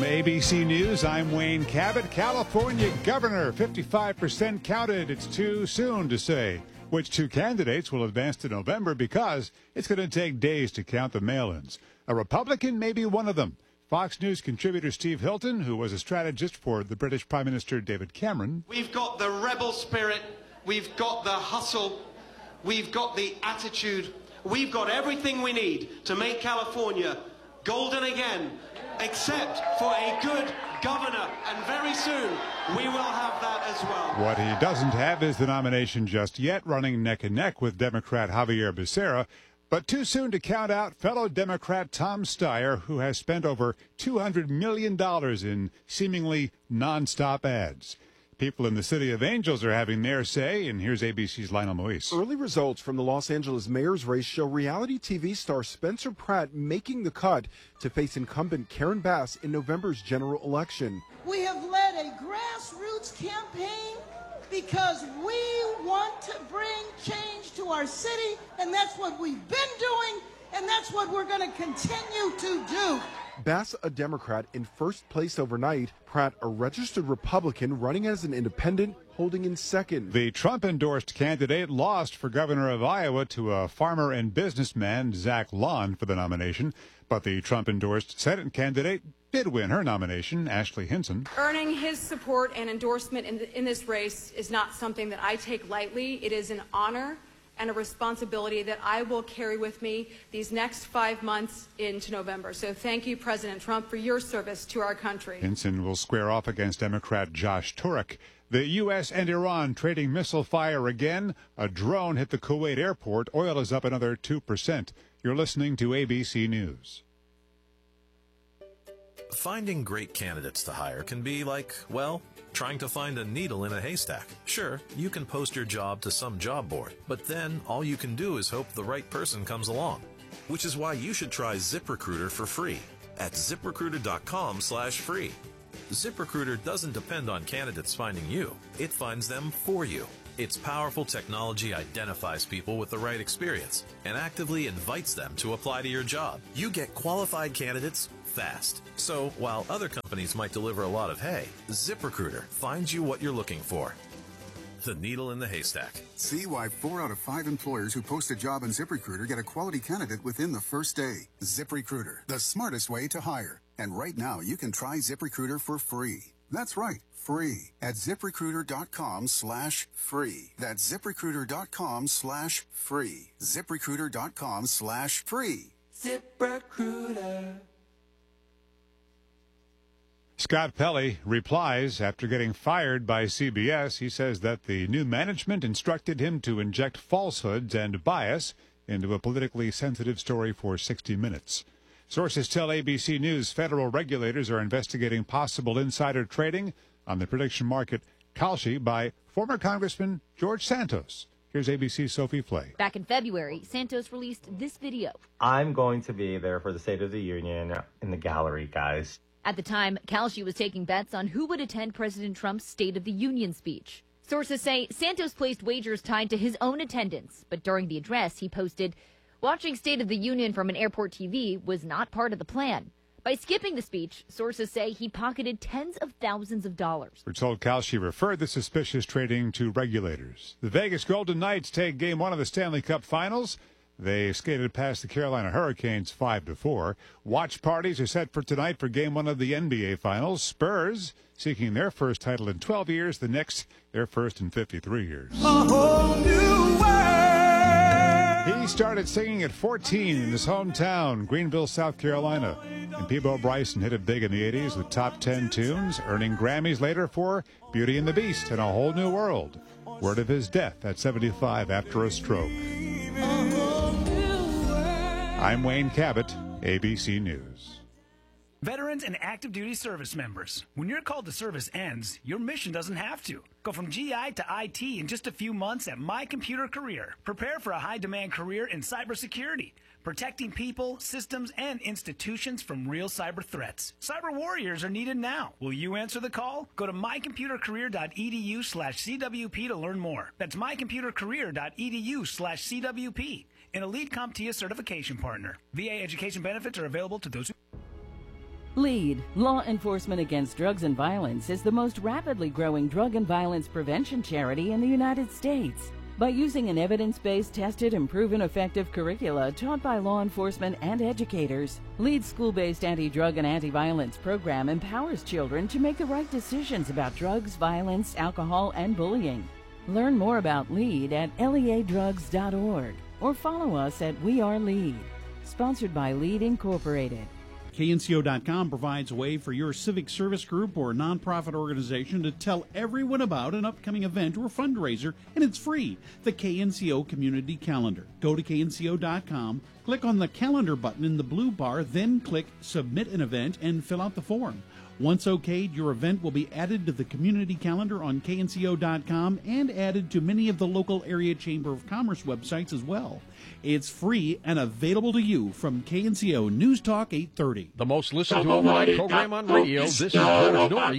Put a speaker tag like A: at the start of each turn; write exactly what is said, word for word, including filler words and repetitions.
A: A B C News, I'm Wayne Cabot. California governor, fifty-five percent counted. It's too soon to say which two candidates will advance to November because it's going to take days to count the mail-ins. A Republican may be one of them. Fox News contributor Steve Hilton, who was a strategist for the British Prime Minister David Cameron.
B: We've got the rebel spirit. We've got the hustle. We've got the attitude. We've got everything we need to make California golden again, except for a good governor. And very soon, we will have that as well.
A: What he doesn't have is the nomination just yet, running neck and neck with Democrat Javier Becerra. But too soon to count out fellow Democrat Tom Steyer, who has spent over two hundred million dollars in seemingly nonstop ads. People in the City of Angels are having their say, and here's A B C's Lionel Moise.
C: Early results from the Los Angeles mayor's race show reality T V star Spencer Pratt making the cut to face incumbent Karen Bass in November's general election.
D: We have led a grassroots campaign because we want to bring change to our city, and that's what we've been doing, and that's what we're going to continue to do.
C: Bass, a Democrat, in first place overnight. Pratt, a registered Republican, running as an independent, holding in second.
A: The Trump-endorsed candidate lost for governor of Iowa to a farmer and businessman, Zach Lawn, for the nomination. But the Trump-endorsed Senate candidate did win her nomination, Ashley Hinson.
E: Earning his support and endorsement in, the, in this race is not something that I take lightly. It is an honor and a responsibility that I will carry with me these next five months into November. So thank you, President Trump, for your service to our country.
A: Hinson will square off against Democrat Josh Turek. The U S and Iran trading missile fire again. A drone hit the Kuwait airport. Oil is up another two percent. You're listening to A B C News.
F: Finding great candidates to hire can be like, well, trying to find a needle in a haystack. Sure, you can post your job to some job board, but then all you can do is hope the right person comes along. Which is why you should try ZipRecruiter for free at ZipRecruiter.com slash free. ZipRecruiter doesn't depend on candidates finding you. It finds them for you. Its powerful technology identifies people with the right experience and actively invites them to apply to your job. You get qualified candidates fast. So while other companies might deliver a lot of hay, ZipRecruiter finds you what you're looking for. The needle in the haystack.
G: See why four out of five employers who post a job on ZipRecruiter get a quality candidate within the first day. ZipRecruiter, the smartest way to hire. And right now, you can try ZipRecruiter for free. That's right, free at ZipRecruiter.com slash free. That's ZipRecruiter.com slash free. ZipRecruiter.com slash free.
H: ZipRecruiter.
A: Scott Pelley replies after getting fired by C B S. He says that the new management instructed him to inject falsehoods and bias into a politically sensitive story for sixty minutes. Sources tell A B C News federal regulators are investigating possible insider trading on the prediction market Kalshi by former Congressman George Santos. Here's A B C's Sophie Flay.
I: Back in February, Santos released this video.
J: I'm going to be there for the State of the Union in the gallery, guys.
I: At the time, Kalshi was taking bets on who would attend President Trump's State of the Union speech. Sources say Santos placed wagers tied to his own attendance, but during the address, he posted, "Watching State of the Union from an airport T V was not part of the plan." By skipping the speech, sources say he pocketed tens of thousands of dollars.
A: We're told Kalshi referred the suspicious trading to regulators. The Vegas Golden Knights take game one of the Stanley Cup Finals. They skated past the Carolina Hurricanes five to four. Watch parties are set for tonight for game one of the N B A Finals. Spurs seeking their first title in twelve years. The Knicks, their first in fifty-three years.
H: A whole new world.
A: He started singing at fourteen in his hometown, Greenville, South Carolina. And Peabo Bryson hit it big in the eighties with top ten tunes, earning Grammys later for Beauty and the Beast and A Whole New World. Word of his death at seventy-five after a stroke. I'm Wayne Cabot, A B C News.
K: Veterans and active duty service members, when your call to service ends, your mission doesn't have to. Go from G I to I T in just a few months at My Computer Career. Prepare for a high-demand career in cybersecurity, protecting people, systems, and institutions from real cyber threats. Cyber warriors are needed now. Will you answer the call? Go to mycomputercareer.edu slash CWP to learn more. That's mycomputercareer.edu slash CWP. An elite CompTIA certification partner. V A education benefits are available to those who...
L: LEAD, Law Enforcement Against Drugs and Violence, is the most rapidly growing drug and violence prevention charity in the United States. By using an evidence-based, tested, and proven effective curricula taught by law enforcement and educators, LEAD's school-based anti-drug and anti-violence program empowers children to make the right decisions about drugs, violence, alcohol, and bullying. Learn more about LEAD at lea drugs dot org or follow us at We Are LEAD. Sponsored by LEAD Incorporated.
M: K N C O dot com provides a way for your civic service group or nonprofit organization to tell everyone about an upcoming event or fundraiser, and it's free. The K N C O Community Calendar. Go to K N C O dot com, click on the calendar button in the blue bar, then click Submit an Event and fill out the form. Once okayed, your event will be added to the community calendar on K N C O dot com and added to many of the local area Chamber of Commerce websites as well. It's free and available to you from K N C O News Talk eight thirty.
N: The most listened to overnight program on radio. This is George Noory.